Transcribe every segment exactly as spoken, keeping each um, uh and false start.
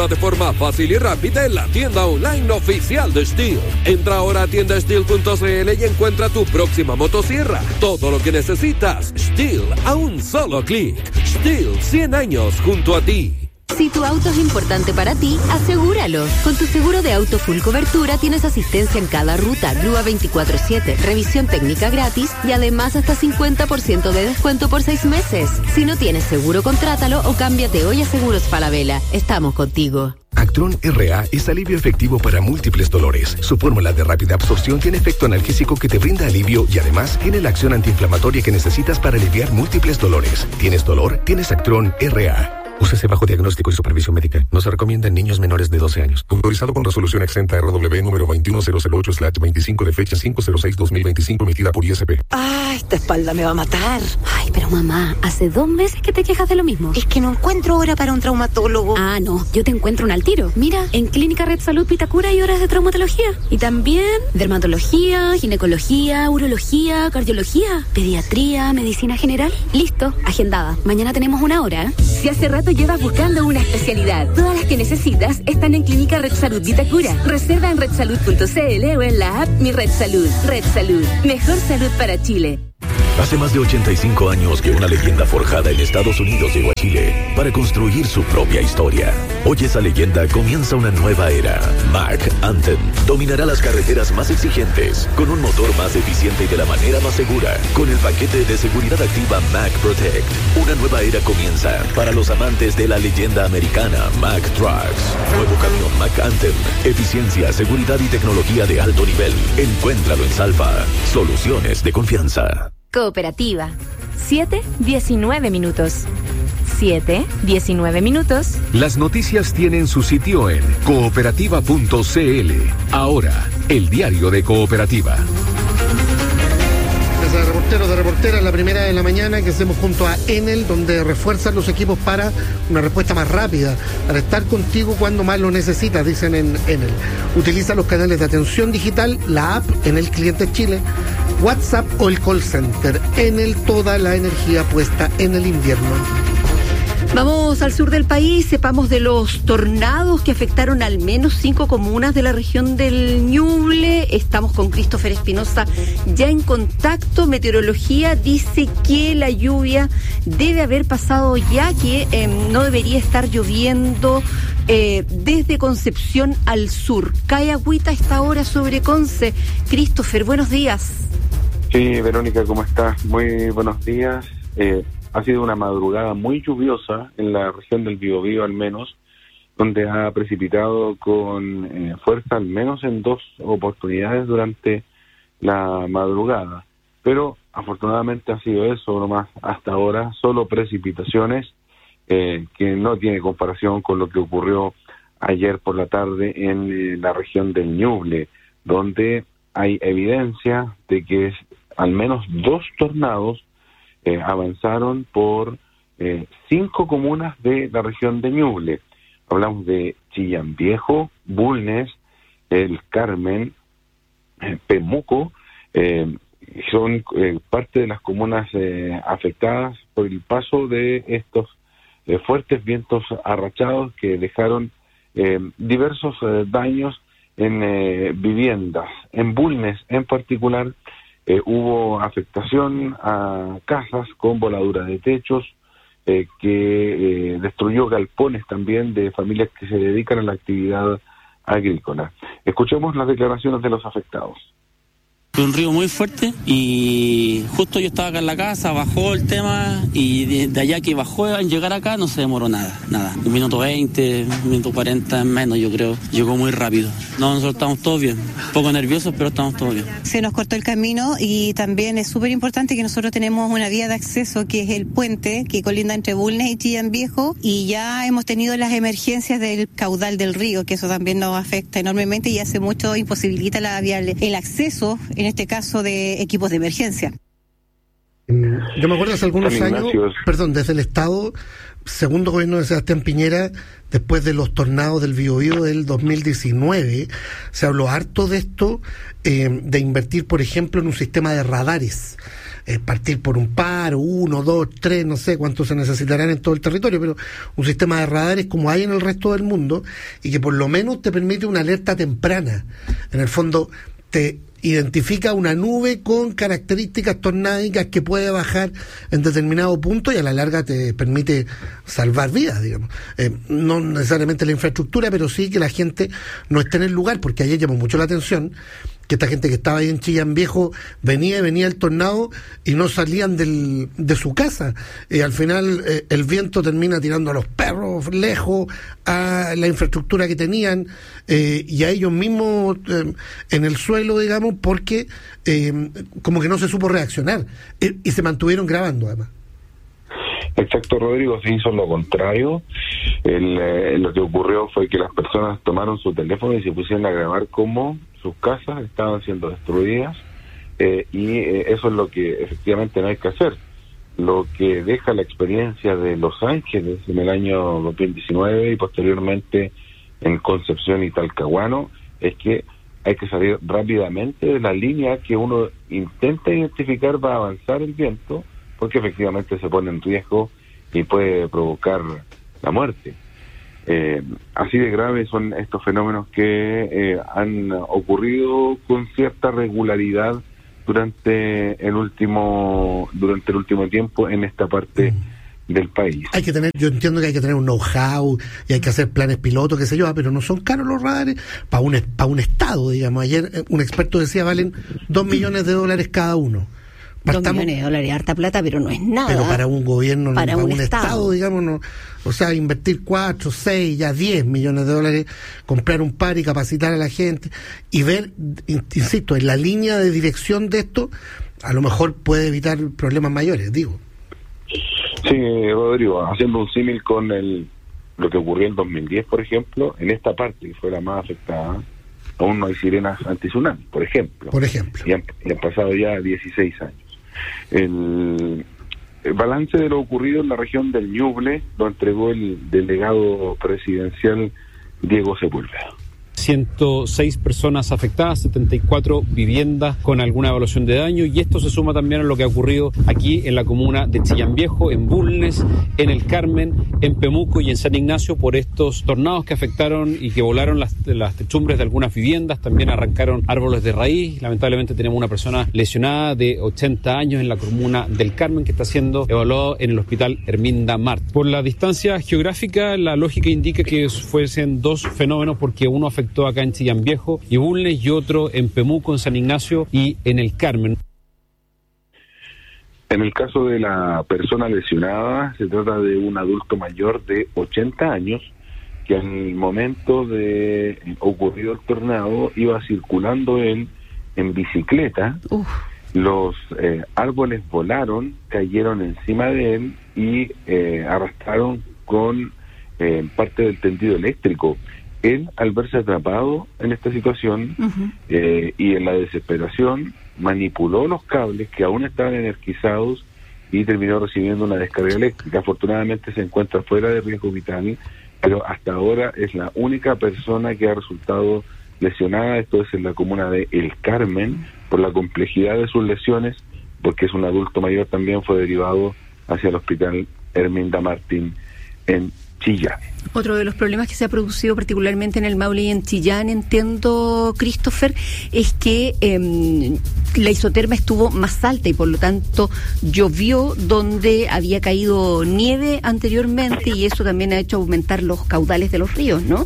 de forma fácil y rápida en la tienda online oficial de STIHL. Entra ahora a tienda stihl punto c l y encuentra tu próxima motosierra. Todo lo que necesitas, STIHL, a un solo clic. STIHL, cien años junto a ti. Si tu auto es importante para ti, asegúralo. Con tu seguro de auto full cobertura tienes asistencia en cada ruta, grúa veinticuatro siete, revisión técnica gratis y además hasta cincuenta por ciento de descuento por seis meses. Si no tienes seguro, contrátalo o cámbiate hoy a Seguros Falabella. Estamos contigo. Actron R A es alivio efectivo para múltiples dolores. Su fórmula de rápida absorción tiene efecto analgésico que te brinda alivio y además tiene la acción antiinflamatoria que necesitas para aliviar múltiples dolores. ¿Tienes dolor? Tienes Actron R A. Úsese bajo diagnóstico y supervisión médica. No se recomienda en niños menores de doce años. Autorizado con resolución exenta R W número veintiuno mil ocho slash veinticinco de fecha cinco cero seis dos mil veinticinco emitida por I S P. Ay, esta espalda me va a matar. Ay, pero mamá, hace dos meses que te quejas de lo mismo. Es que no encuentro hora para un traumatólogo. Ah, no, yo te encuentro un al tiro. Mira, en Clínica Red Salud Vitacura hay horas de traumatología. Y también dermatología, ginecología, urología, cardiología, pediatría, medicina general. Listo, agendada. Mañana tenemos una hora. Si hace rato llevas buscando una especialidad, todas las que necesitas están en Clínica Red Salud Vitacura. Reserva en red salud punto c l o en la app Mi Red Salud. Red Salud, mejor salud para Chile. Hace más de ochenta y cinco años que una leyenda forjada en Estados Unidos llegó a Chile para construir su propia historia. Hoy esa leyenda comienza una nueva era. Mack Anthem dominará las carreteras más exigentes con un motor más eficiente y de la manera más segura. Con el paquete de seguridad activa Mack Protect, una nueva era comienza para los amantes de la leyenda americana Mack Trucks. Nuevo camión Mack Anthem, eficiencia, seguridad y tecnología de alto nivel. Encuéntralo en Salva. Soluciones de confianza. Cooperativa. siete diecinueve minutos. siete diecinueve minutos. Las noticias tienen su sitio en cooperativa punto c l. Ahora, el diario de Cooperativa. De reporteros, de reporteras, la primera de la mañana que hacemos junto a Enel, donde refuerzan los equipos para una respuesta más rápida, para estar contigo cuando más lo necesitas, dicen en Enel. Utiliza los canales de atención digital, la app Enel Cliente Chile, WhatsApp o el call center. Enel, toda la energía puesta en el invierno. Vamos al sur del país, sepamos de los tornados que afectaron al menos cinco comunas de la región del Ñuble. Estamos con Christopher Espinosa ya en contacto. Meteorología dice que la lluvia debe haber pasado ya, que eh, no debería estar lloviendo eh, desde Concepción al sur. Cae agüita a esta hora sobre Conce. Christopher, buenos días. Sí, Verónica, ¿cómo estás? Muy buenos días. Eh, Ha sido una madrugada muy lluviosa en la región del Biobío, al menos, donde ha precipitado con eh, fuerza al menos en dos oportunidades durante la madrugada. Pero afortunadamente ha sido eso nomás hasta ahora, solo precipitaciones, eh, que no tiene comparación con lo que ocurrió ayer por la tarde en eh, la región del Ñuble, donde hay evidencia de que es, al menos dos tornados Eh, avanzaron por eh, cinco comunas de la región de Ñuble. Hablamos de Chillán Viejo, Bulnes, El Carmen, eh, Pemuco, eh, son eh, parte de las comunas eh, afectadas por el paso de estos eh, fuertes vientos arrachados que dejaron eh, diversos eh, daños en eh, viviendas. En Bulnes en particular, Eh, hubo afectación a casas con voladuras de techos, eh, que eh, destruyó galpones también de familias que se dedican a la actividad agrícola. Escuchemos las declaraciones de los afectados. Fue un río muy fuerte y justo yo estaba acá en la casa, bajó el tema y de, de allá que bajó en llegar acá no se demoró nada, nada. Un minuto veinte, un minuto cuarenta menos yo creo, llegó muy rápido. No, nosotros estamos todos bien, un poco nerviosos pero estamos todos bien. Se nos cortó el camino y también es súper importante que nosotros tenemos una vía de acceso que es el puente que colinda entre Bulnes y Chillán Viejo y ya hemos tenido las emergencias del caudal del río, que eso también nos afecta enormemente y hace mucho imposibilita la viable, el acceso en este caso de equipos de emergencia. Yo me acuerdo hace algunos San años, Ignacio. perdón, desde el Estado, segundo gobierno de Sebastián Piñera, después de los tornados del Biobío del dos mil diecinueve, se habló harto de esto, eh, de invertir, por ejemplo, en un sistema de radares eh, partir por un par, uno, dos, tres, no sé cuántos se necesitarán en todo el territorio, pero un sistema de radares como hay en el resto del mundo y que por lo menos te permite una alerta temprana. En el fondo te identifica una nube con características tornádicas que puede bajar en determinado punto y a la larga te permite salvar vidas, digamos. Eh, no necesariamente la infraestructura, pero sí que la gente no esté en el lugar, porque ayer llamó mucho la atención que esta gente que estaba ahí en Chillán Viejo venía y venía el tornado y no salían del, de su casa. Y al final eh, el viento termina tirando a los perros lejos, a la infraestructura que tenían eh, y a ellos mismos eh, en el suelo, digamos, porque eh, como que no se supo reaccionar eh, y se mantuvieron grabando además. Exacto, Rodrigo, se hizo lo contrario. El, eh, lo que ocurrió fue que las personas tomaron su teléfono y se pusieron a grabar cómo sus casas estaban siendo destruidas eh, y eh, eso es lo que efectivamente no hay que hacer. Lo que deja la experiencia de Los Ángeles en el año dos mil diecinueve y posteriormente en Concepción y Talcahuano es que hay que salir rápidamente de la línea que uno intenta identificar va a avanzar el viento, porque efectivamente se pone en riesgo y puede provocar la muerte. Eh, así de graves son estos fenómenos que eh, han ocurrido con cierta regularidad durante el último durante el último tiempo en esta parte mm. del país. Hay que tener, yo entiendo que hay que tener un know-how y hay que hacer planes pilotos, qué sé yo, pero no son caros los radares para un para un estado, digamos. Ayer un experto decía valen dos millones de dólares cada uno. Dos millones de dólares, harta plata, pero no es nada. Pero para un gobierno, para, para un, un estado. estado, digamos, no, o sea, invertir cuatro, seis, ya diez millones de dólares, comprar un par y capacitar a la gente y ver, insisto, en la línea de dirección de esto, a lo mejor puede evitar problemas mayores, digo. Sí, Rodrigo, haciendo un símil con el lo que ocurrió en dos mil diez, por ejemplo, en esta parte que fue la más afectada, aún no hay sirenas anti-tsunami, por ejemplo. Por ejemplo. Y han, y han pasado ya dieciséis años. El, el balance de lo ocurrido en la región del Ñuble lo entregó el delegado presidencial Diego Sepúlveda. ciento seis personas afectadas, setenta y cuatro viviendas con alguna evaluación de daño, y esto se suma también a lo que ha ocurrido aquí en la comuna de Chillán Viejo, en Bulnes, en El Carmen, en Pemuco y en San Ignacio por estos tornados que afectaron y que volaron las, las techumbres de algunas viviendas, también arrancaron árboles de raíz. Lamentablemente tenemos una persona lesionada de ochenta años en la comuna del Carmen que está siendo evaluado en el hospital Herminda Mart. Por la distancia geográfica, la lógica indica que fuesen dos fenómenos, porque uno afectó acá en Chillán Viejo y Bulnes y otro en Pemuco, en San Ignacio y en El Carmen. En el caso de la persona lesionada, se trata de un adulto mayor de ochenta años que al momento de ocurrido el tornado iba circulando él en bicicleta. Uf. Los eh, árboles volaron, cayeron encima de él y eh, arrastraron con eh, parte del tendido eléctrico. Él, al verse atrapado en esta situación uh-huh. eh, y en la desesperación, manipuló los cables que aún estaban energizados y terminó recibiendo una descarga eléctrica. Afortunadamente se encuentra fuera de riesgo vital, pero hasta ahora es la única persona que ha resultado lesionada. Esto es en la comuna de El Carmen, por la complejidad de sus lesiones, porque es un adulto mayor, también fue derivado hacia el hospital Herminda Martín en Chillán. Otro de los problemas que se ha producido particularmente en el Maule y en Chillán, entiendo, Christopher, es que eh, la isoterma estuvo más alta y por lo tanto llovió donde había caído nieve anteriormente, y eso también ha hecho aumentar los caudales de los ríos, ¿no?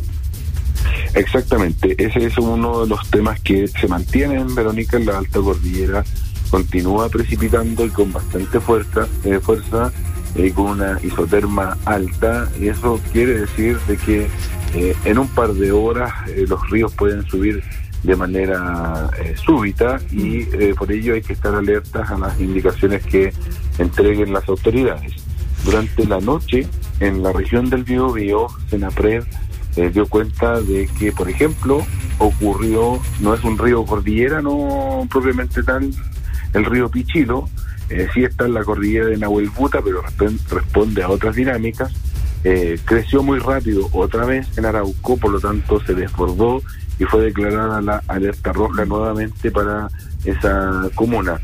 Exactamente, ese es uno de los temas que se mantienen, Verónica, en la alta cordillera. Continúa precipitando y con bastante fuerza, eh, fuerza Eh, con una isoterma alta, y eso quiere decir de que eh, en un par de horas eh, los ríos pueden subir de manera eh, súbita, y eh, por ello hay que estar alertas a las indicaciones que entreguen las autoridades. Durante la noche, en la región del Biobío, Senapred eh, dio cuenta de que, por ejemplo, ocurrió, no es un río cordillera, no propiamente tal, el río Pichilo, Eh, sí está en la cordillera de Nahuelbuta, pero resp- responde a otras dinámicas. Eh, creció muy rápido otra vez en Arauco, por lo tanto se desbordó y fue declarada la alerta roja nuevamente para esa comuna.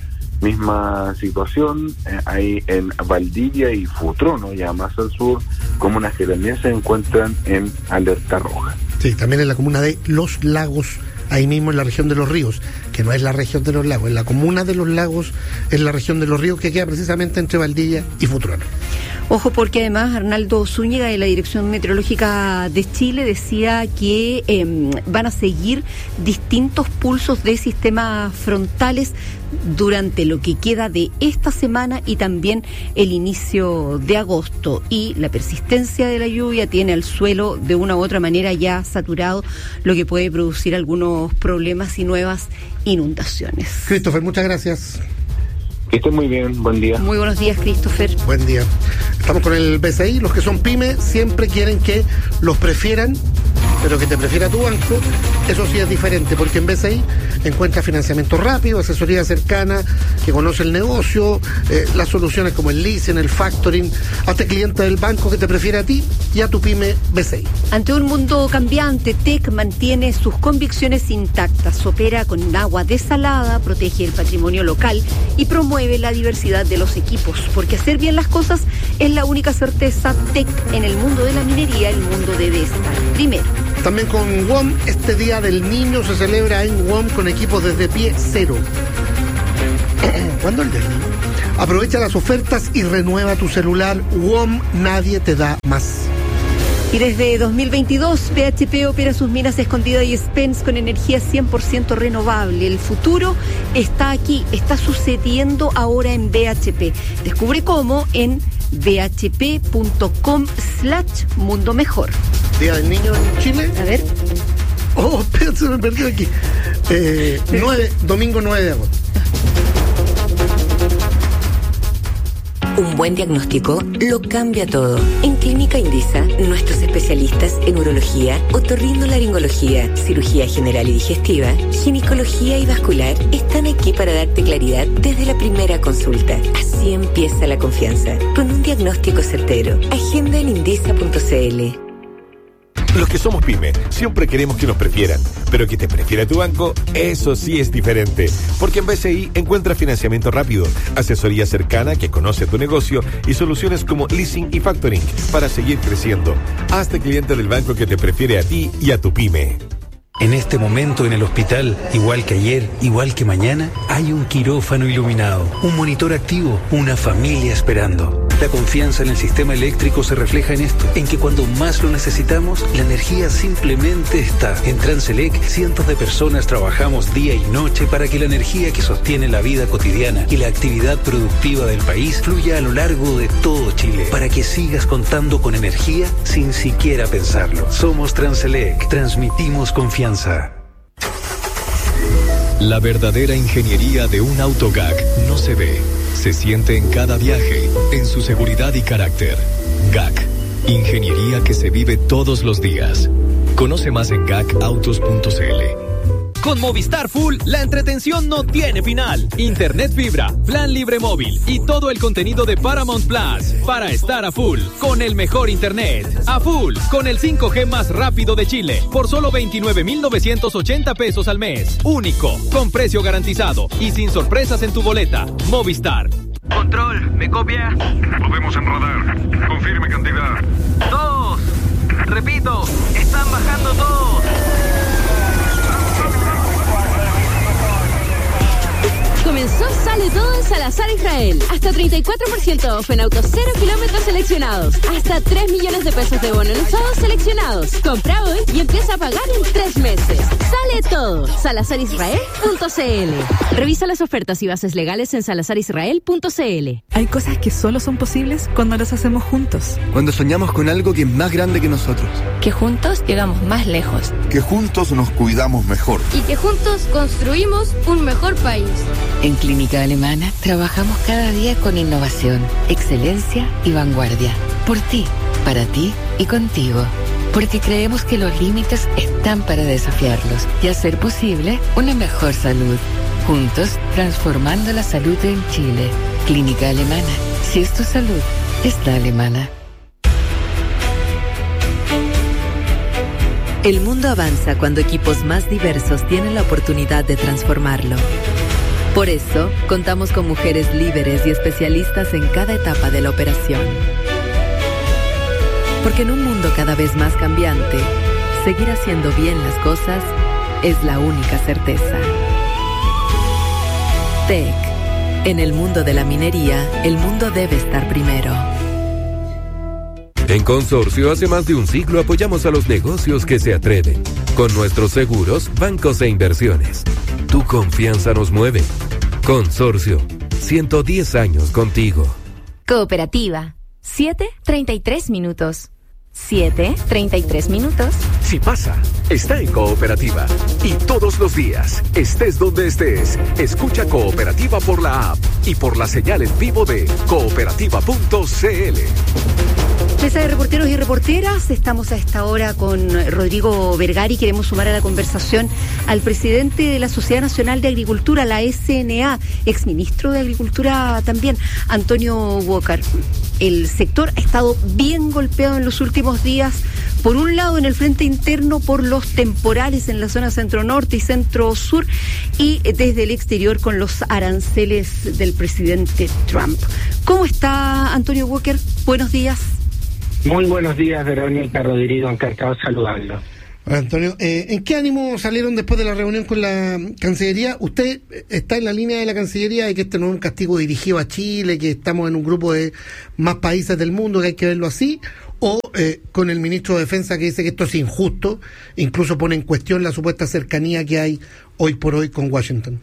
misma situación eh, hay en Valdivia y Futrono, ya más al sur, comunas que también se encuentran en alerta roja. Sí, también en la comuna de Los Lagos, ahí mismo en la región de Los Ríos, que no es la región de Los Lagos, es la comuna de Los Lagos, es la región de Los Ríos, que queda precisamente entre Valdivia y Futrono. Ojo, porque además Arnaldo Zúñiga de la Dirección Meteorológica de Chile decía que eh, van a seguir distintos pulsos de sistemas frontales durante lo que queda de esta semana y también el inicio de agosto, y la persistencia de la lluvia tiene al suelo de una u otra manera ya saturado, lo que puede producir algunos problemas y nuevas inundaciones. Christopher, muchas gracias. Que estén muy bien, buen día. Muy buenos días, Christopher. Buen día. Estamos con el B C I. Los que son pyme siempre quieren que los prefieran, pero que te prefiera tu banco. Eso sí es diferente, porque en B C I encuentras financiamiento rápido, asesoría cercana, que conoce el negocio, eh, las soluciones como el leasing, el factoring. Hazte cliente del banco que te prefiere a ti y a tu pyme B C I. Ante un mundo cambiante, T E C mantiene sus convicciones intactas, opera con agua desalada, protege el patrimonio local y promueve la diversidad de los equipos, porque hacer bien las cosas es la única certeza. T E C en el mundo de la minería, el mundo debe estar primero. También con W O M, este Día del Niño se celebra en W O M con equipos desde pie cero. ¿Cuándo el del niño? Aprovecha las ofertas y renueva tu celular. W O M, nadie te da más. Y desde dos mil veintidós, B H P opera sus minas Escondida y Spence con energía cien por ciento renovable. El futuro está aquí, está sucediendo ahora en B H P. Descubre cómo en bhp.com slash mundo mejor. Día del Niño en Chile. A ver. Oh, espérate, se me perdió aquí. Eh, nueve, domingo nueve de agosto. Un buen diagnóstico lo cambia todo. En Clínica Indisa, nuestros especialistas en urología, otorrinolaringología, cirugía general y digestiva, ginecología y vascular están aquí para darte claridad desde la primera consulta. Así empieza la confianza, con un diagnóstico certero. Agenda en indisa punto c l. Los que somos pyme siempre queremos que nos prefieran, pero que te prefiera tu banco, eso sí es diferente. Porque en B C I encuentras financiamiento rápido, asesoría cercana que conoce tu negocio y soluciones como leasing y factoring para seguir creciendo. Hazte cliente del banco que te prefiere a ti y a tu pyme. En este momento en el hospital, igual que ayer, igual que mañana, hay un quirófano iluminado, un monitor activo, una familia esperando. La confianza en el sistema eléctrico se refleja en esto, en que cuando más lo necesitamos, la energía simplemente está. En Transelec, cientos de personas trabajamos día y noche para que la energía que sostiene la vida cotidiana y la actividad productiva del país fluya a lo largo de todo Chile, para que sigas contando con energía sin siquiera pensarlo. Somos Transelec, transmitimos confianza. La verdadera ingeniería de un auto G A C no se ve, se siente en cada viaje, en su seguridad y carácter. G A C, ingeniería que se vive todos los días. Conoce más en gacautos punto c l. Con Movistar Full, la entretención no tiene final. Internet fibra, plan libre móvil y todo el contenido de Paramount Plus para estar a full con el mejor internet. A full con el cinco G más rápido de Chile por solo veintinueve mil novecientos ochenta pesos al mes. Único, con precio garantizado y sin sorpresas en tu boleta. Movistar. Control, ¿me copia? Lo vemos en radar. Confirme cantidad. Todos. Repito, están bajando todos. Comenzó Sale Todo en Salazar Israel. Hasta treinta y cuatro por ciento off en autos cero kilómetros seleccionados. Hasta tres millones de pesos de bono en usados seleccionados. Compra hoy y empieza a pagar en tres meses. Sale Todo. salazar israel punto c l. Revisa las ofertas y bases legales en salazar israel punto c l. Hay cosas que solo son posibles cuando las hacemos juntos. Cuando soñamos con algo que es más grande que nosotros. Que juntos llegamos más lejos. Que juntos nos cuidamos mejor. Y que juntos construimos un mejor país. En Clínica Alemana trabajamos cada día con innovación, excelencia y vanguardia. Por ti, para ti y contigo. Porque creemos que los límites están para desafiarlos y hacer posible una mejor salud. Juntos, transformando la salud en Chile. Clínica Alemana. Si es tu salud, es la alemana. El mundo avanza cuando equipos más diversos tienen la oportunidad de transformarlo. Por eso, contamos con mujeres líderes y especialistas en cada etapa de la operación. Porque en un mundo cada vez más cambiante, seguir haciendo bien las cosas es la única certeza. T E C. En el mundo de la minería, el mundo debe estar primero. En Consorcio, hace más de un siglo apoyamos a los negocios que se atreven. Con nuestros seguros, bancos e inversiones. Tu confianza nos mueve. Consorcio, ciento diez años contigo. Cooperativa, siete treinta y tres minutos. siete treinta y tres minutos. Si pasa, está en Cooperativa. Y todos los días, estés donde estés, escucha Cooperativa por la app y por la señal en vivo de cooperativa punto c l. Mesa de reporteros y reporteras, estamos a esta hora con Rodrigo Vergari. Queremos sumar a la conversación al presidente de la Sociedad Nacional de Agricultura, la S N A, exministro de Agricultura también, Antonio Walker. El sector ha estado bien golpeado en los últimos días, por un lado en el frente interno por los temporales en la zona centro-norte y centro-sur, y desde el exterior con los aranceles del presidente Trump. ¿Cómo está Antonio Walker? Buenos días. Muy buenos días, Verónica, Rodrigo, encantado de saludarlo. Hola, Antonio, eh, ¿en qué ánimo salieron después de la reunión con la Cancillería? ¿Usted está en la línea de la Cancillería de que este no es un castigo dirigido a Chile, que estamos en un grupo de más países del mundo, que hay que verlo así? ¿O eh, con el ministro de Defensa que dice que esto es injusto, incluso pone en cuestión la supuesta cercanía que hay hoy por hoy con Washington?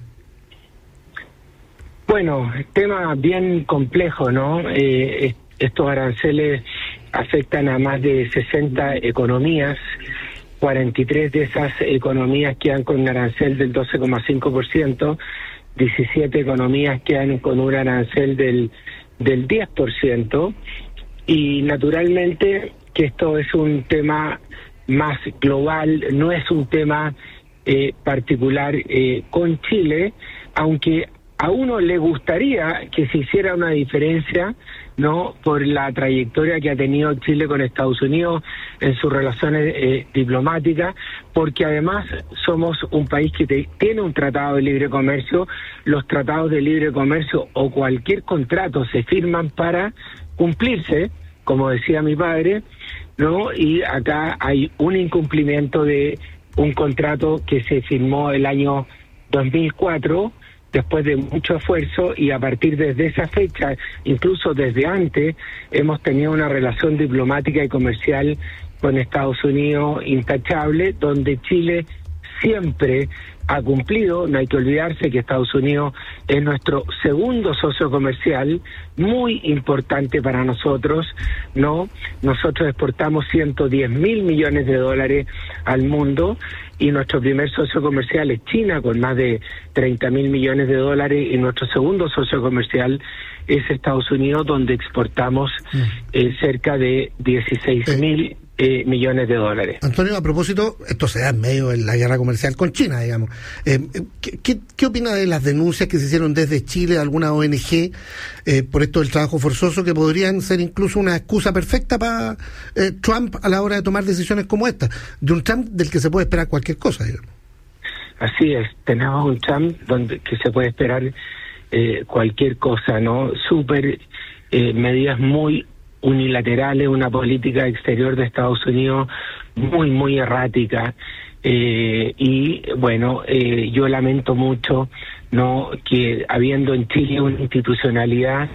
Bueno, tema bien complejo, ¿no? Eh, estos aranceles afectan a más de sesenta economías, cuarenta y tres de esas economías quedan con un arancel del doce coma cinco por ciento, diecisiete economías quedan con un arancel del, del diez por ciento, y naturalmente que esto es un tema más global, no es un tema eh, particular eh, con Chile, aunque a uno le gustaría que se hiciera una diferencia, ¿no?, por la trayectoria que ha tenido Chile con Estados Unidos en sus relaciones eh, diplomáticas, porque además somos un país que te, tiene un tratado de libre comercio. Los tratados de libre comercio o cualquier contrato se firman para cumplirse, como decía mi padre, ¿no? Y acá hay un incumplimiento de un contrato que se firmó el año dos mil cuatro, después de mucho esfuerzo, y a partir desde esa fecha, incluso desde antes, hemos tenido una relación diplomática y comercial con Estados Unidos intachable, donde Chile siempre ha cumplido. No hay que olvidarse que Estados Unidos es nuestro segundo socio comercial, muy importante para nosotros, ¿no? Nosotros exportamos ciento diez mil millones de dólares al mundo, y nuestro primer socio comercial es China, con más de treinta mil millones de dólares, y nuestro segundo socio comercial es Estados Unidos, donde exportamos eh, cerca de dieciséis mil eh, millones de dólares. Antonio, a propósito, esto se da en medio de la guerra comercial con China, digamos. Eh, ¿qué, qué, ¿Qué opina de las denuncias que se hicieron desde Chile de alguna O N G eh, por esto del trabajo forzoso, que podrían ser incluso una excusa perfecta para eh, Trump a la hora de tomar decisiones como esta? De un Trump del que se puede esperar cualquier cosa, digamos. Así es, tenemos un Trump donde que se puede esperar eh, cualquier cosa, ¿no? Súper eh, medidas muy unilaterales, una política exterior de Estados Unidos muy, muy errática. Eh, y bueno, eh, yo lamento mucho, ¿no?, que habiendo en Chile una institucionalidad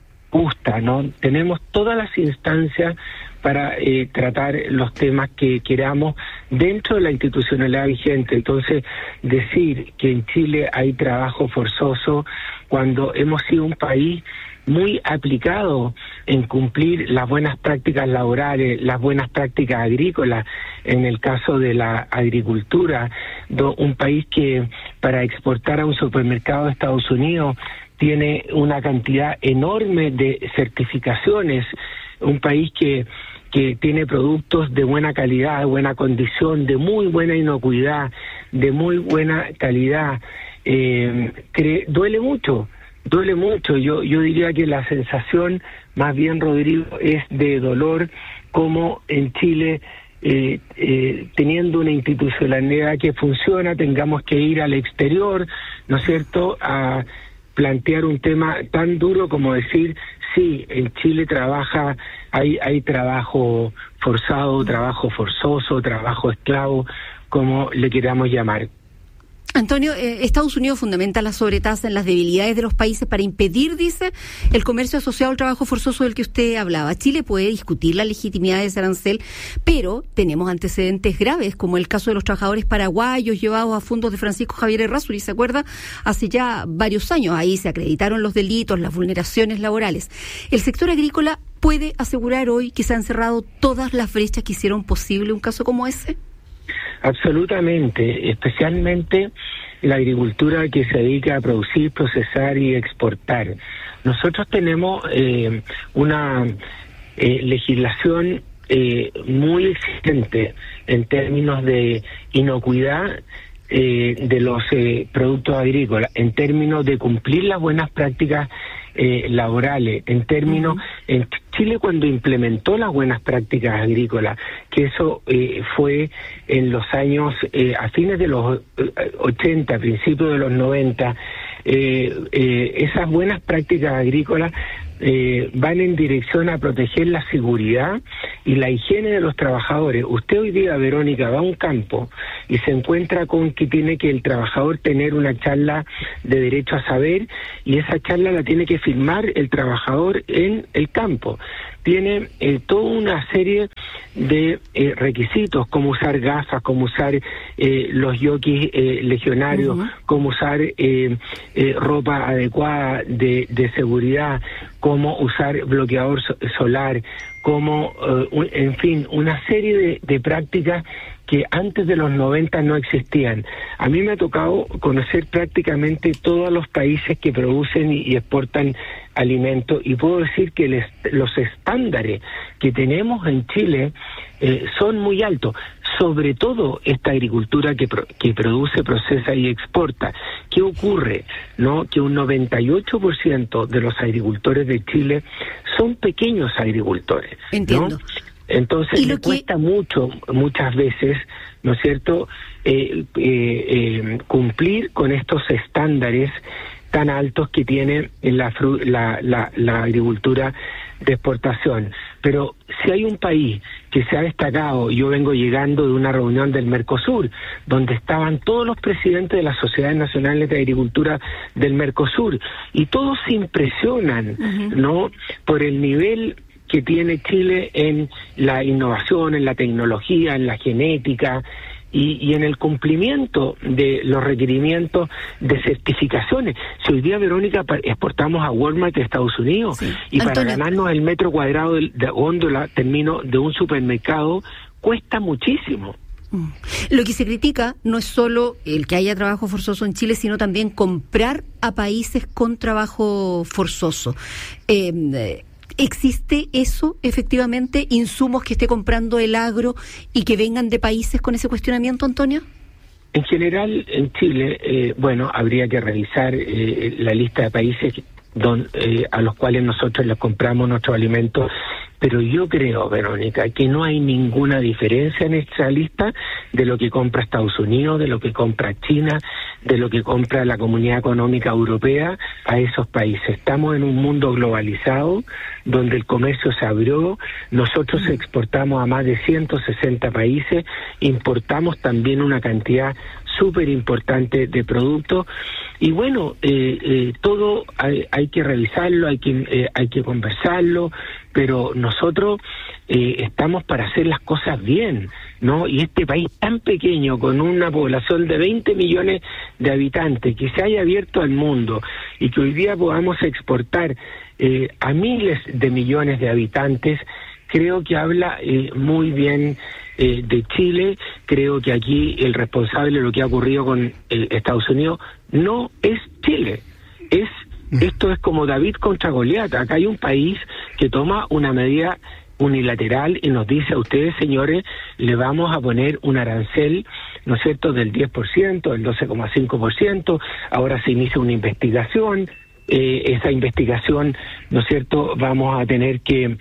justa, ¿no? Tenemos todas las instancias para eh, tratar los temas que queramos dentro de la institucionalidad vigente. Entonces, decir que en Chile hay trabajo forzoso cuando hemos sido un país muy aplicado en cumplir las buenas prácticas laborales, las buenas prácticas agrícolas, en el caso de la agricultura, do, un país que para exportar a un supermercado de Estados Unidos tiene una cantidad enorme de certificaciones, un país que que tiene productos de buena calidad, de buena condición, de muy buena inocuidad, de muy buena calidad. Eh, cre- duele mucho, duele mucho. Yo yo diría que la sensación, más bien, Rodrigo, es de dolor, como en Chile eh, eh, teniendo una institucionalidad que funciona, tengamos que ir al exterior, ¿no es cierto?, a plantear un tema tan duro como decir, sí, en Chile trabaja, hay, hay trabajo forzado, trabajo forzoso, trabajo esclavo, como le queramos llamar. Antonio, eh, Estados Unidos fundamenta la sobretasa en las debilidades de los países para impedir, dice, el comercio asociado al trabajo forzoso del que usted hablaba. Chile puede discutir la legitimidad de ese arancel, pero tenemos antecedentes graves, como el caso de los trabajadores paraguayos llevados a fondos de Francisco Javier Errázuriz, ¿se acuerda? Hace ya varios años. Ahí se acreditaron los delitos, las vulneraciones laborales. El sector agrícola puede asegurar hoy que se han cerrado todas las brechas que hicieron posible un caso como ese. Absolutamente, especialmente la agricultura que se dedica a producir, procesar y exportar. Nosotros tenemos eh, una eh, legislación eh, muy exigente en términos de inocuidad eh, de los eh, productos agrícolas, en términos de cumplir las buenas prácticas eh, laborales, en términos, uh-huh. en Chile cuando implementó las buenas prácticas agrícolas, que eso eh, fue en los años, eh, a fines de los ochenta, principios de los noventa, eh, eh, esas buenas prácticas agrícolas eh, van en dirección a proteger la seguridad y la higiene de los trabajadores. Usted hoy día, Verónica, va a un campo y se encuentra con que tiene que el trabajador tener una charla de derecho a saber, y esa charla la tiene que firmar el trabajador en el campo. Tiene eh, toda una serie de eh, requisitos, como usar gafas, como usar eh, los jockeys eh, legionarios, uh-huh. como usar eh, eh, ropa adecuada de, de seguridad, como usar bloqueador so- solar, como, uh, un, en fin, una serie de, de prácticas que antes de los noventa no existían. A mí me ha tocado conocer prácticamente todos los países que producen y, y exportan alimentos, y puedo decir que les, los estándares que tenemos en Chile eh, son muy altos, sobre todo esta agricultura que, pro, que produce, procesa y exporta. ¿Qué ocurre? ¿No? Que un noventa y ocho por ciento de los agricultores de Chile son pequeños agricultores. Entiendo. ¿no? Entonces le cuesta que... mucho, muchas veces, ¿no es cierto?, eh, eh, eh, cumplir con estos estándares tan altos que tiene la, fru- la, la, la agricultura de exportación. Pero si hay un país que se ha destacado, yo vengo llegando de una reunión del Mercosur, donde estaban todos los presidentes de las sociedades nacionales de agricultura del Mercosur, y todos se impresionan, uh-huh. ¿no?, por el nivel que tiene Chile en la innovación, en la tecnología, en la genética y, y en el cumplimiento de los requerimientos de certificaciones. Si hoy día, Verónica, exportamos a Walmart de Estados Unidos, sí. y Antonio, para ganarnos el metro cuadrado de, de góndola, termino de un supermercado, cuesta muchísimo. Lo que se critica no es solo el que haya trabajo forzoso en Chile, sino también comprar a países con trabajo forzoso. Eh, ¿Existe eso, efectivamente, insumos que esté comprando el agro y que vengan de países con ese cuestionamiento, Antonio? En general, en Chile, eh, bueno, habría que revisar eh, la lista de países don, eh, a los cuales nosotros les compramos nuestros alimentos, pero yo creo, Verónica, que no hay ninguna diferencia en esta lista de lo que compra Estados Unidos, de lo que compra China, de lo que compra la Comunidad Económica Europea a esos países. Estamos en un mundo globalizado donde el comercio se abrió, nosotros exportamos a más de ciento sesenta países, importamos también una cantidad súper importante de productos, y bueno, eh, eh, todo hay, hay que revisarlo, hay que, eh, hay que conversarlo, pero nosotros eh, estamos para hacer las cosas bien, ¿no? Y este país tan pequeño, con una población de veinte millones de habitantes, que se haya abierto al mundo y que hoy día podamos exportar eh, a miles de millones de habitantes, creo que habla eh, muy bien eh, de Chile. Creo que aquí el responsable de lo que ha ocurrido con el Estados Unidos no es Chile, es esto es como David contra Goliat. Acá hay un país que toma una medida unilateral y nos dice a ustedes, señores, le vamos a poner un arancel, ¿no es cierto?, del diez por ciento, del doce coma cinco por ciento, ahora se inicia una investigación. eh, esa investigación, ¿no es cierto? Vamos a tener que eh,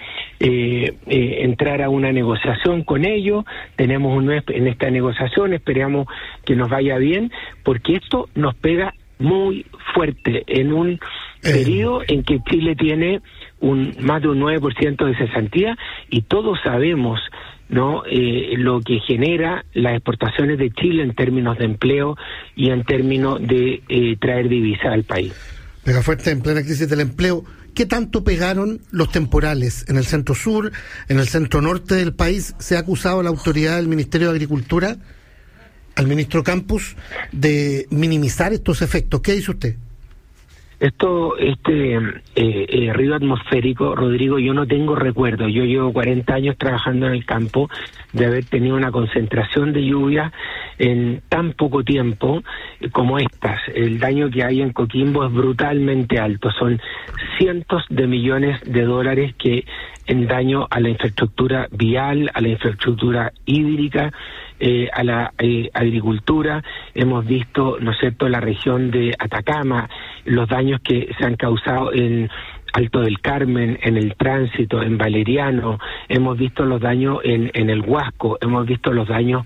eh, entrar a una negociación con ellos. Tenemos un, en esta negociación, esperamos que nos vaya bien, porque esto nos pega muy fuerte en un eh. periodo en que Chile tiene un más de un nueve por ciento de cesantía, y todos sabemos, ¿no? Eh, lo que genera las exportaciones de Chile en términos de empleo y en términos de eh, traer divisas al país. Pega fuerte en plena crisis del empleo. ¿Qué tanto pegaron los temporales en el centro sur, en el centro norte del país? Se ha acusado a la autoridad del Ministerio de Agricultura, al ministro Campos, de minimizar estos efectos. ¿Qué dice usted? Esto, este eh, eh, río atmosférico, Rodrigo, yo no tengo recuerdo. Yo llevo cuarenta años trabajando en el campo de haber tenido una concentración de lluvia en tan poco tiempo eh, como estas. El daño que hay en Coquimbo es brutalmente alto. Son cientos de millones de dólares que en daño a la infraestructura vial, a la infraestructura hídrica, Eh, a la eh, agricultura. Hemos visto, ¿no es cierto?, la región de Atacama, los daños que se han causado en Alto del Carmen, en el tránsito, en Valeriano. Hemos visto los daños en, en el Huasco, hemos visto los daños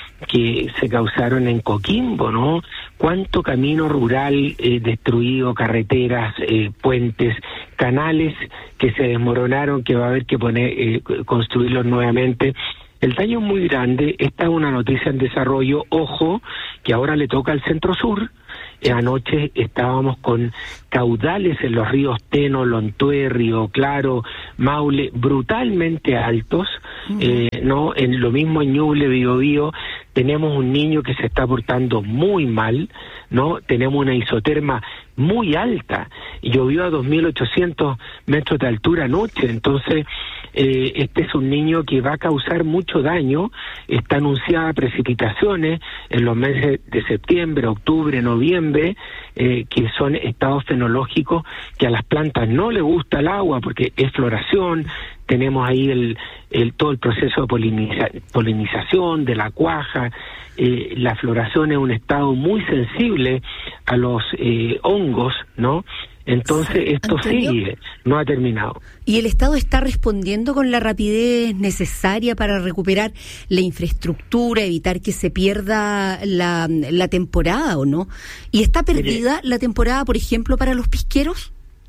que se causaron en Coquimbo, ¿no? Cuánto camino rural eh, destruido, carreteras, eh, puentes, canales que se desmoronaron, que va a haber que poner, eh, construirlos nuevamente. El daño es muy grande. Esta es una noticia en desarrollo. Ojo, que ahora le toca al centro sur. Eh, anoche estábamos con caudales en los ríos Teno, Lontué, Río Claro, Maule, brutalmente altos. Uh-huh. eh, no, en lo mismo en Ñuble, Biobío, tenemos un niño que se está portando muy mal, ¿no? Tenemos una isoterma muy alta. Llovió a dos mil ochocientos metros de altura anoche, entonces eh, este es un niño que va a causar mucho daño. Está anunciada precipitaciones en los meses de septiembre, octubre, noviembre, eh, que son estados fenológicos que a las plantas no les gusta el agua porque es floración. Tenemos ahí el, el todo el proceso de poliniza, polinización de la cuaja. Eh, la floración es un estado muy sensible a los eh, hongos, ¿no? Entonces esto Antonio, sigue, no ha terminado. ¿Y el Estado está respondiendo con la rapidez necesaria para recuperar la infraestructura, evitar que se pierda la, la temporada o no? ¿Y está perdida la temporada, por ejemplo, para los pisqueros?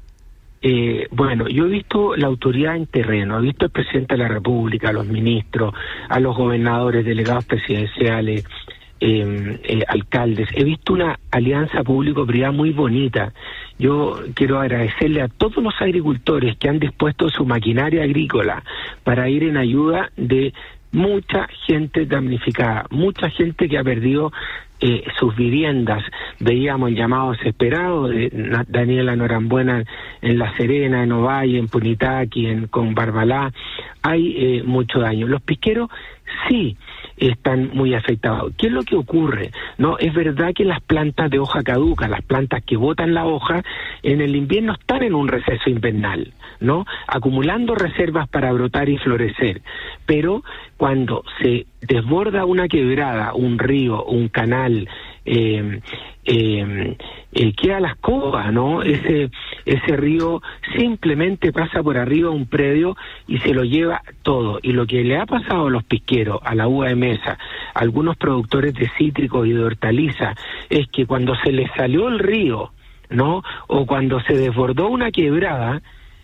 Eh, bueno, yo he visto la autoridad en terreno, he visto al presidente de la República, a los ministros, a los gobernadores, delegados presidenciales, eh, eh, alcaldes. He visto una alianza público-privada muy bonita. Yo quiero agradecerle a todos los agricultores que han dispuesto su maquinaria agrícola para ir en ayuda de mucha gente damnificada, mucha gente que ha perdido eh, sus viviendas. Veíamos el llamado desesperado de Daniela Norambuena en La Serena, en Ovalle, en Punitaqui, en con Barbalá. Hay eh, mucho daño. Los pisqueros sí están muy afectados. ¿Qué es lo que ocurre? No, es verdad que las plantas de hoja caduca, las plantas que botan la hoja, en el invierno están en un receso invernal, ¿no? Acumulando reservas para brotar y florecer. Pero cuando se desborda una quebrada, un río, un canal, eh, eh, eh, queda la escoba, ¿no? Ese ese río simplemente pasa por arriba un predio y se lo lleva todo. Y lo que le ha pasado a los pisqueros, a la uva de mesa, a algunos productores de cítricos y de hortalizas, es que cuando se les salió el río, ¿no? O cuando se desbordó una quebrada,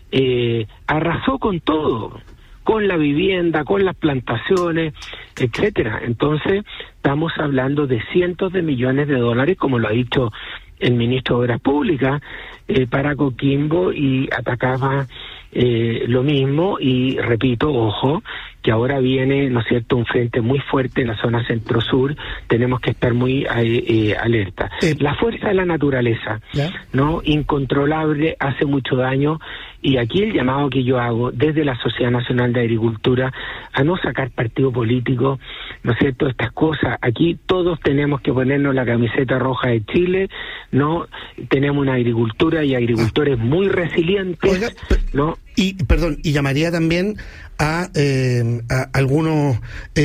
eh, arrasó con todo, con la vivienda, con las plantaciones, etcétera. Entonces, estamos hablando de cientos de millones de dólares, como lo ha dicho el ministro de Obras Públicas, eh, para Coquimbo y Atacama eh, lo mismo. Y repito, ojo, que ahora viene, ¿no es cierto?, un frente muy fuerte en la zona centro-sur. Tenemos que estar muy eh, eh, alerta. Eh. La fuerza de la naturaleza, ¿ya?, ¿no?, incontrolable, hace mucho daño. Y aquí el llamado que yo hago desde la Sociedad Nacional de Agricultura a no sacar partido político, ¿no es cierto?, estas cosas. Aquí todos tenemos que ponernos la camiseta roja de Chile, ¿no? Tenemos una agricultura y agricultores muy resilientes, Oiga, ¿no? Y, perdón, y llamaría también a, eh, a algunos,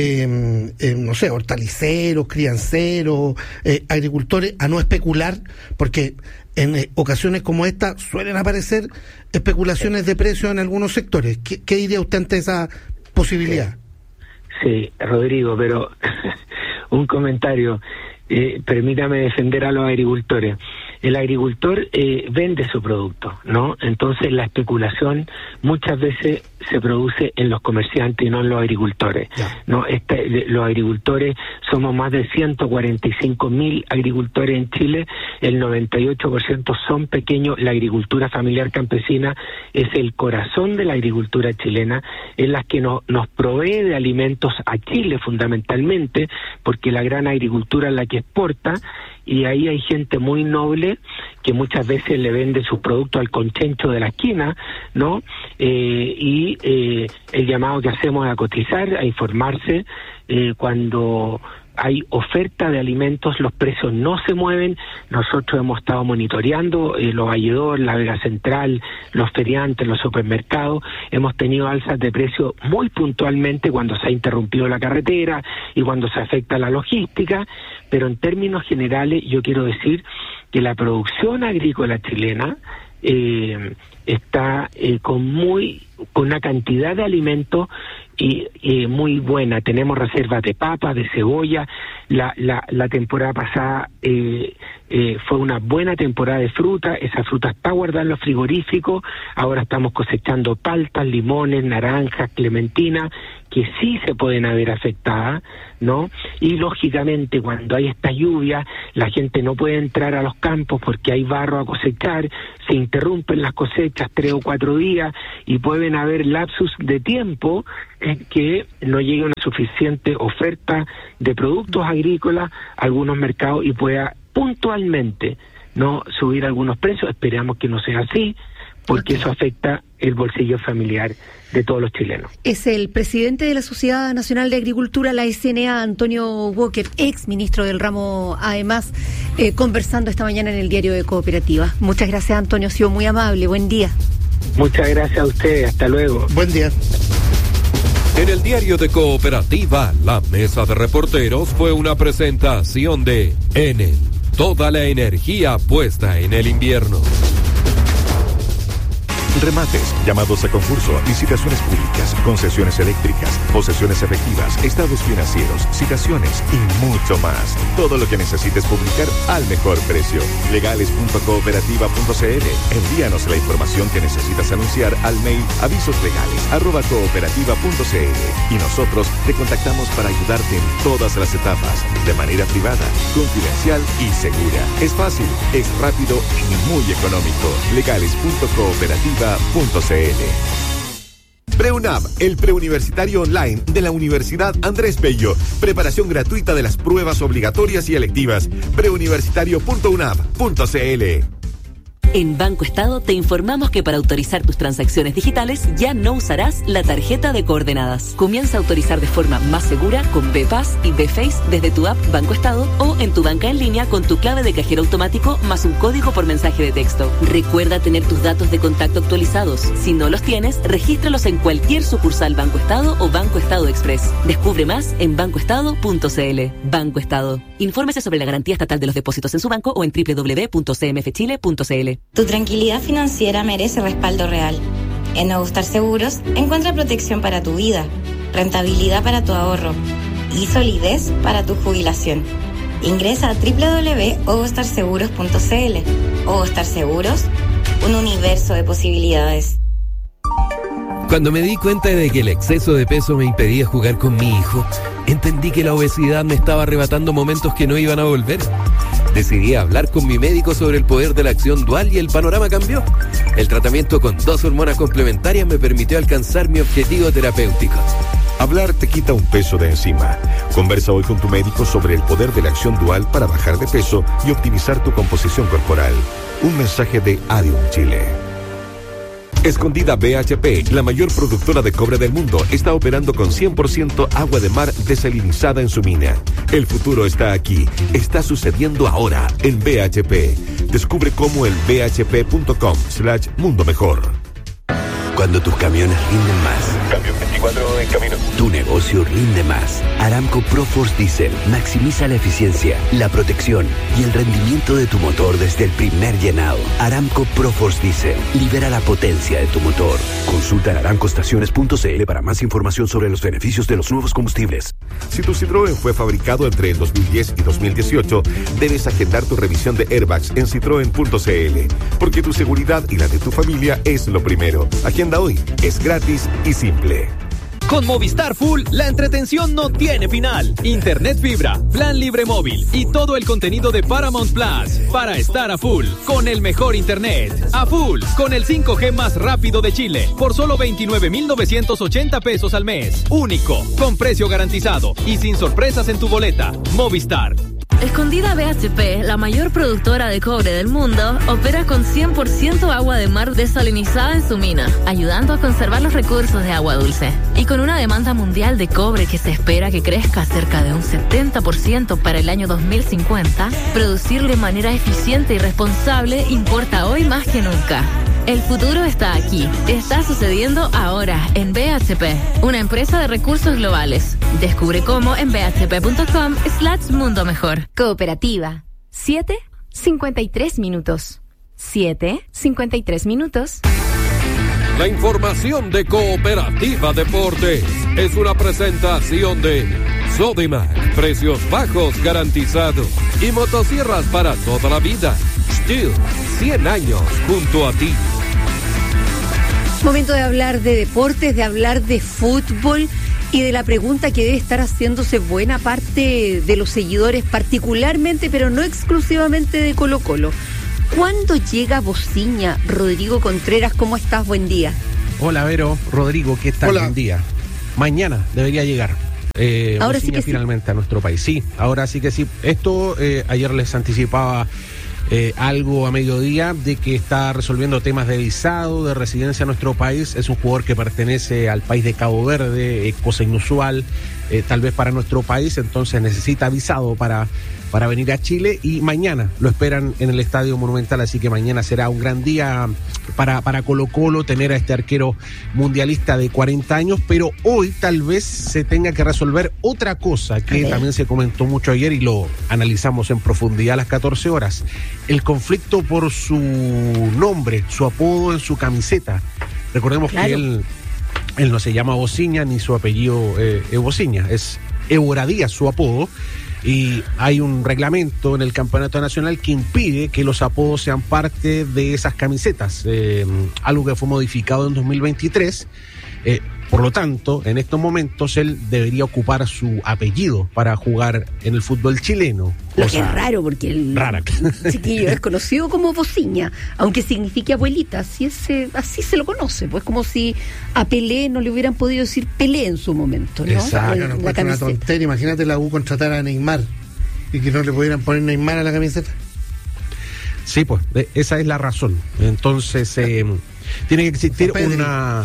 eh, eh, no sé, hortaliceros, crianceros, eh, agricultores, a no especular, porque en eh, ocasiones como esta suelen aparecer especulaciones de precios en algunos sectores. ¿Qué, qué diría usted ante esa posibilidad? Sí, Rodrigo, pero un comentario. Eh, permítame defender a los agricultores. El agricultor eh, vende su producto, ¿no? Entonces la especulación muchas veces se produce en los comerciantes y no en los agricultores, yeah. ¿no? Este, los agricultores, somos más de ciento cuarenta y cinco mil agricultores en Chile, el noventa y ocho por ciento son pequeños. La agricultura familiar campesina es el corazón de la agricultura chilena, es la que no, nos provee de alimentos a Chile fundamentalmente, porque la gran agricultura es la que exporta, y ahí hay gente muy noble que muchas veces le vende sus productos al conchencho de la esquina, ¿no? Eh, y eh, el llamado que hacemos es a cotizar, a informarse. Eh, cuando hay oferta de alimentos, los precios no se mueven. Nosotros hemos estado monitoreando eh, los valledores, la Vega Central, los feriantes, los supermercados. Hemos tenido alzas de precio muy puntualmente cuando se ha interrumpido la carretera y cuando se afecta la logística, pero en términos generales yo quiero decir que la producción agrícola chilena eh, está eh, con muy con una cantidad de alimentos y, y muy buena. Tenemos reservas de papas, de cebolla. La, la, la temporada pasada eh, eh, fue una buena temporada de fruta. Esa fruta está guardada en los frigoríficos. Ahora estamos cosechando paltas, limones, naranjas, clementinas, que sí se pueden haber afectadas, ¿no? Y lógicamente cuando hay esta lluvia, la gente no puede entrar a los campos porque hay barro a cosechar, se interrumpen las cosechas tres o cuatro días y pueden haber lapsus de tiempo en que no llegue una suficiente oferta de productos agrícolas a algunos mercados y pueda puntualmente no subir algunos precios. Esperamos que no sea así, porque eso afecta el bolsillo familiar de todos los chilenos. Es el presidente de la Sociedad Nacional de Agricultura, la S N A, Antonio Walker, ex ministro del ramo, además, eh, conversando esta mañana en el diario de Cooperativa. Muchas gracias, Antonio, ha sido muy amable. Buen día. Muchas gracias a usted, hasta luego. Buen día. En el diario de Cooperativa, la mesa de reporteros fue una presentación de Enel. Toda la energía puesta en el invierno. Remates, llamados a concurso, licitaciones públicas, concesiones eléctricas, posesiones efectivas, estados financieros, citaciones y mucho más. Todo lo que necesites publicar al mejor precio. legales punto cooperativa punto c l. Envíanos la información que necesitas anunciar al mail avisoslegales arroba cooperativa punto c l y nosotros te contactamos para ayudarte en todas las etapas, de manera privada, confidencial y segura. Es fácil, es rápido y muy económico. legales punto cooperativa punto c l. PreUNAV, el preuniversitario online de la Universidad Andrés Bello. Preparación gratuita de las pruebas obligatorias y electivas. preuniversitario punto unav punto c l. En Banco Estado te informamos que para autorizar tus transacciones digitales ya no usarás la tarjeta de coordenadas. Comienza a autorizar de forma más segura con B-Pass y B-Face desde tu app Banco Estado o en tu banca en línea con tu clave de cajero automático más un código por mensaje de texto. Recuerda tener tus datos de contacto actualizados. Si no los tienes, regístralos en cualquier sucursal Banco Estado o Banco Estado Express. Descubre más en banco estado punto c l. Banco Estado. Infórmese sobre la garantía estatal de los depósitos en su banco o en doble u doble u doble u punto c m f chile punto c l. Tu tranquilidad financiera merece respaldo real. En Nuevo Star Seguros encuentra protección para tu vida, rentabilidad para tu ahorro y solidez para tu jubilación. Ingresa a doble u doble u doble u punto ovostar seguros punto c l. Ovostar Seguros, un universo de posibilidades. Cuando me di cuenta de que el exceso de peso me impedía jugar con mi hijo, entendí que la obesidad me estaba arrebatando momentos que no iban a volver. Decidí hablar con mi médico sobre el poder de la acción dual y el panorama cambió. El tratamiento con dos hormonas complementarias me permitió alcanzar mi objetivo terapéutico. Hablar te quita un peso de encima. Conversa hoy con tu médico sobre el poder de la acción dual para bajar de peso y optimizar tu composición corporal. Un mensaje de Adium Chile. Escondida B H P, la mayor productora de cobre del mundo, está operando con cien por ciento agua de mar desalinizada en su mina. El futuro está aquí, está sucediendo ahora en B H P. Descubre cómo en b h p punto com slash mundo mejor. Cuando tus camiones rinden más. Cambio veinticuatro en camino. Tu negocio rinde más. Aramco ProForce Diesel maximiza la eficiencia, la protección y el rendimiento de tu motor desde el primer llenado. Aramco ProForce Diesel libera la potencia de tu motor. Consulta en aramco estaciones punto c l para más información sobre los beneficios de los nuevos combustibles. Si tu Citroën fue fabricado entre el dos mil diez y dos mil dieciocho, debes agendar tu revisión de airbags en citroen punto c l, porque tu seguridad y la de tu familia es lo primero. Agenda hoy, es gratis y simple. Con Movistar Full, la entretención no tiene final. Internet fibra, plan libre móvil y todo el contenido de Paramount Plus para estar a full con el mejor internet. A full con el cinco G más rápido de Chile por solo veintinueve mil novecientos ochenta pesos al mes. Único, con precio garantizado y sin sorpresas en tu boleta. Movistar. Escondida B H P, la mayor productora de cobre del mundo, opera con cien por ciento agua de mar desalinizada en su mina, ayudando a conservar los recursos de agua dulce. Y con una demanda mundial de cobre que se espera que crezca cerca de un setenta por ciento para el año dos mil cincuenta, producir de manera eficiente y responsable importa hoy más que nunca. El futuro está aquí. Está sucediendo ahora en B H P, una empresa de recursos globales. Descubre cómo en b h p punto com slash mundo mejor. Cooperativa. siete cincuenta y tres minutos. siete cincuenta y tres minutos. La información de Cooperativa Deportes es una presentación de Sodimac, precios bajos garantizados y motosierras para toda la vida. Stihl, cien años junto a ti. Momento de hablar de deportes, de hablar de fútbol y de la pregunta que debe estar haciéndose buena parte de los seguidores, particularmente, pero no exclusivamente de Colo Colo. ¿Cuándo llega Bociña? Rodrigo Contreras, ¿cómo estás? Buen día. Hola, Vero. Rodrigo, ¿qué tal? Hola. Buen día. Mañana debería llegar. Eh, ahora sí que finalmente sí. a nuestro país. Sí, ahora sí que sí. Esto eh, ayer les anticipaba eh, algo a mediodía de que está resolviendo temas de visado, de residencia en nuestro país. Es un jugador que pertenece al país de Cabo Verde, eh, cosa inusual eh, tal vez para nuestro país, entonces necesita visado para, para venir a Chile y mañana lo esperan en el Estadio Monumental, así que mañana será un gran día para, para Colo Colo tener a este arquero mundialista de cuarenta años, pero hoy tal vez se tenga que resolver otra cosa que okay. también se comentó mucho ayer y lo analizamos en profundidad a las catorce horas, el conflicto por su nombre, su apodo en su camiseta. Recordemos claro. que él, él no se llama Bociña ni su apellido eh, es Bociña, es Évora Díaz su apodo. Y hay un reglamento en el Campeonato Nacional que impide que los apodos sean parte de esas camisetas, eh, algo que fue modificado en dos mil veintitrés. Eh, por lo tanto, en estos momentos él debería ocupar su apellido para jugar en el fútbol chileno. Lo que es raro, porque el rara. chiquillo es conocido como Bociña, aunque signifique abuelita, así, es, así se lo conoce, pues como si a Pelé no le hubieran podido decir Pelé en su momento, ¿no? Exacto, no, no, una tontería. Imagínate la U contratar a Neymar y que no le pudieran poner Neymar a la camiseta. Sí, pues, esa es la razón. Entonces, eh, tiene que existir una...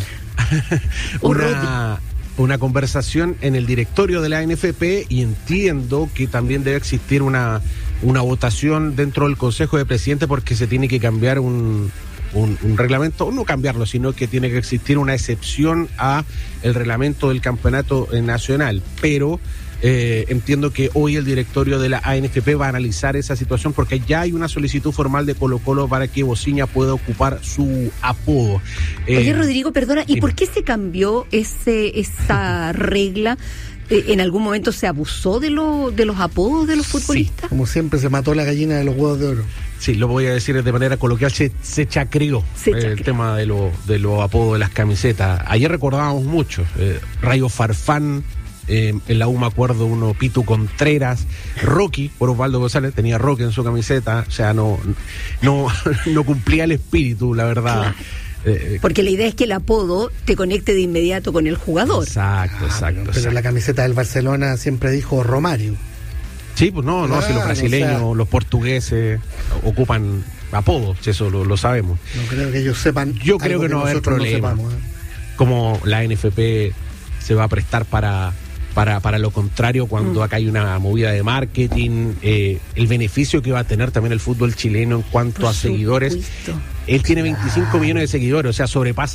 una, una conversación en el directorio de la A N F P y entiendo que también debe existir una, una votación dentro del Consejo de Presidentes porque se tiene que cambiar un, un, un reglamento, o no cambiarlo, sino que tiene que existir una excepción a el reglamento del campeonato nacional, pero Eh, entiendo que hoy el directorio de la A N F P va a analizar esa situación porque ya hay una solicitud formal de Colo Colo para que Bociña pueda ocupar su apodo. Eh, Oye, Rodrigo, perdona, ¿y dime. por qué se cambió ese esa regla? Eh, ¿En algún momento se abusó de, lo, de los apodos de los futbolistas? Sí, como siempre se mató la gallina de los huevos de oro. Sí, lo voy a decir de manera coloquial, se, se chacreó se eh, el tema de los de los apodos de las camisetas. Ayer recordábamos mucho, eh, Rayo Farfán, Eh, en la U me acuerdo uno, Pitu Contreras, Rocky, por Osvaldo González, tenía Rocky en su camiseta, o sea, no no, no cumplía el espíritu, la verdad. Claro. Eh, Porque la idea es que el apodo te conecte de inmediato con el jugador. Exacto, exacto. Ah, pero exacto. la camiseta del Barcelona siempre dijo Romario. Sí, pues no, no, claro, si los brasileños, o sea, los portugueses ocupan apodos, eso lo, lo sabemos. No creo que ellos sepan. Yo creo que, que no va a haber problema. No sepamos, ¿eh? Como la N F P se va a prestar para Para, para lo contrario, cuando mm. acá hay una movida de marketing, eh, el beneficio que va a tener también el fútbol chileno en cuanto Por a supuesto. seguidores. Él tiene veinticinco claro. millones de seguidores, o sea, sobrepasa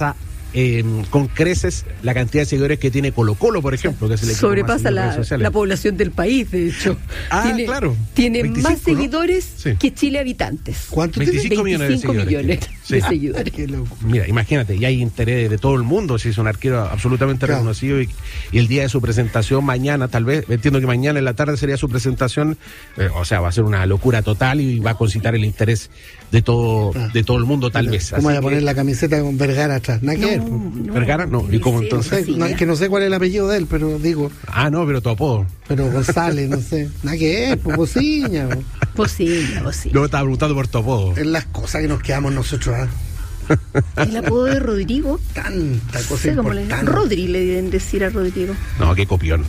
eh, con creces la cantidad de seguidores que tiene Colo Colo, por ejemplo, que se le sobrepasa la, la población del país, de hecho. Ah, tiene, claro. Tiene veinticinco, más seguidores ¿no? Sí. que Chile habitantes. ¿Cuánto tiene? veinticinco millones de seguidores. Millones sí. de seguidores. Mira, imagínate, y hay interés de todo el mundo, si es un arquero absolutamente claro. reconocido y, y el día de su presentación mañana, tal vez, entiendo que mañana en la tarde sería su presentación, eh, o sea, va a ser una locura total y va a concitar el interés de todo ah. de todo el mundo, tal vez. ¿Cómo voy a poner que... la camiseta con Vergara atrás? ¿Nada que ver? No, Vergara, no. ¿Y cómo entonces? No, que no sé cuál es el apellido de él, pero digo. Ah, no, pero tu apodo. Pero González, no sé. Nada que ver, pues Pociña. Pociña, Pociña. Luego estaba preguntando por tu apodo. Es las cosas que nos quedamos nosotros, ¿ah? El apodo de Rodrigo. Tanta cosa sé cómo le Rodri le deben decir a Rodrigo. No, qué copión.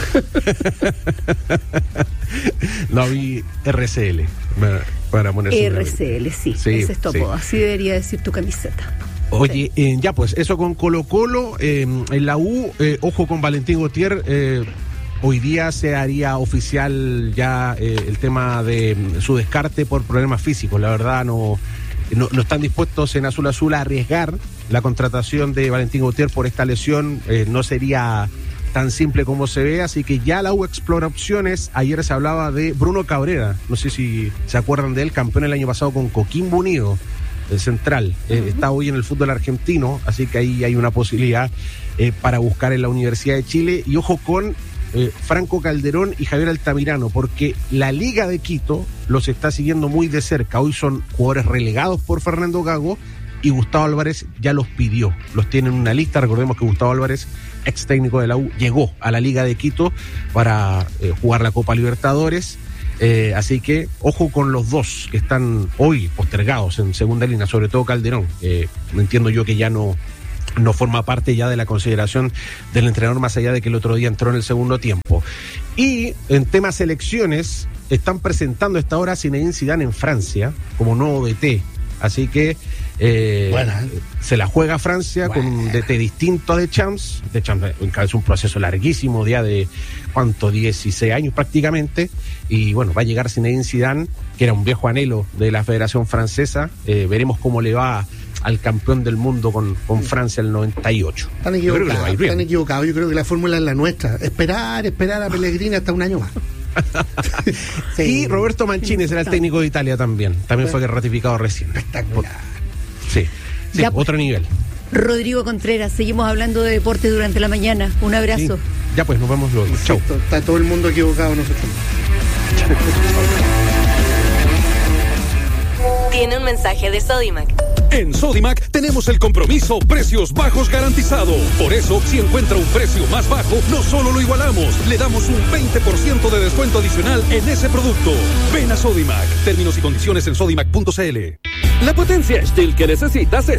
No, vi R C L para poner R C L, sí, sí. Ese es tu apodo. Sí. Así debería decir tu camiseta. Oye, sí. eh, ya pues, eso con Colo Colo, eh, en la U, eh, ojo con Valentín Gauthier, eh, hoy día se haría oficial ya eh, el tema de su descarte por problemas físicos, la verdad no... No, no están dispuestos en Azul Azul a arriesgar la contratación de Valentín Gauthier por esta lesión, eh, no sería tan simple como se ve, así que ya la U explora opciones. Ayer se hablaba de Bruno Cabrera, no sé si se acuerdan de él, campeón el año pasado con Coquimbo Unido, el central, eh, uh-huh. está hoy en el fútbol argentino, así que ahí hay una posibilidad eh, para buscar en la Universidad de Chile, y ojo con Eh, Franco Calderón y Javier Altamirano, porque la Liga de Quito los está siguiendo muy de cerca. Hoy son jugadores relegados por Fernando Gago y Gustavo Álvarez ya los pidió, los tiene en una lista. Recordemos que Gustavo Álvarez, ex técnico de la U, llegó a la Liga de Quito para eh, jugar la Copa Libertadores, eh, así que ojo con los dos que están hoy postergados en segunda línea, sobre todo Calderón, eh, entiendo yo que ya no no forma parte ya de la consideración del entrenador, más allá de que el otro día entró en el segundo tiempo. Y en temas selecciones, están presentando a esta hora a Zinedine Zidane en Francia como nuevo D T, así que eh, bueno, ¿eh? se la juega Francia bueno. con un D T distinto a Deschamps. Deschamps encabezó un proceso larguísimo, ya de ¿cuánto? dieciséis años prácticamente, y bueno, va a llegar Zinedine Zidane, que era un viejo anhelo de la Federación Francesa. Eh, veremos cómo le va al campeón del mundo con, con Francia el noventa y ocho. Están equivocados, están equivocados. Yo creo que la fórmula es la nuestra. Esperar, esperar a Pellegrini hasta un año más. Sí. Y Roberto Mancini será el técnico de Italia también. También fue ratificado recién. Espectacular. Sí, sí ya, otro nivel. Rodrigo Contreras, seguimos hablando de deporte durante la mañana. Un abrazo. Sí. Ya pues, nos vemos luego. Chau. Está todo el mundo equivocado nosotros. Tiene un mensaje de Sodimac. En Sodimac tenemos el compromiso precios bajos garantizado. Por eso, si encuentra un precio más bajo, no solo lo igualamos, le damos un veinte por ciento de descuento adicional en ese producto. Ven a Sodimac. Términos y condiciones en sodimac punto c l. La potencia Stihl que necesitas es